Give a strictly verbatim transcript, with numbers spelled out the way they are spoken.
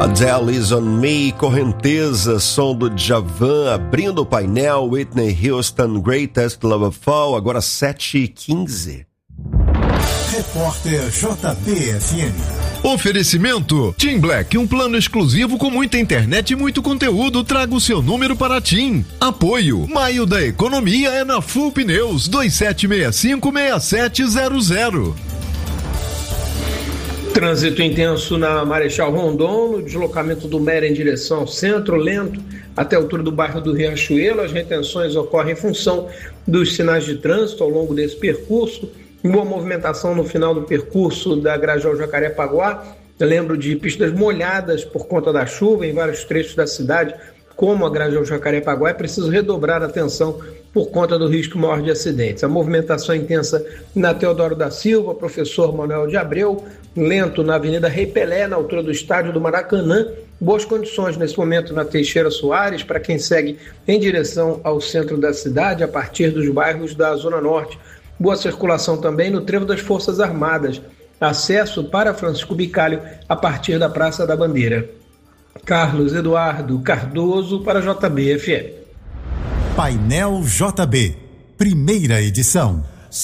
Adele is on me, Correnteza, som do Djavan, abrindo o painel, Whitney Houston, Greatest Love of All, agora sete e quinze. Repórter J B F M. Oferecimento TIM Black, um plano exclusivo com muita internet e muito conteúdo. Traga o seu número para a TIM. Apoio, Maio da Economia é na Full Pneus, dois sete seis cinco, seis sete zero zero. Trânsito intenso na Marechal Rondon, no deslocamento do Mera em direção ao centro, lento até a altura do bairro do Riachuelo. As retenções ocorrem em função dos sinais de trânsito ao longo desse percurso. Boa movimentação no final do percurso da Grajaú Jacarepaguá. Eu lembro de pistas molhadas por conta da chuva em vários trechos da cidade, como a Grajaú Jacarepaguá. É preciso redobrar a atenção por conta do risco maior de acidentes. A movimentação intensa na Teodoro da Silva, Professor Manuel de Abreu, lento na Avenida Rei Pelé, na altura do estádio do Maracanã. Boas condições nesse momento na Teixeira Soares, para quem segue em direção ao centro da cidade, a partir dos bairros da Zona Norte. Boa circulação também no Trevo das Forças Armadas. Acesso para Francisco Bicalho a partir da Praça da Bandeira. Carlos Eduardo Cardoso para J B F M. Painel J B, primeira edição.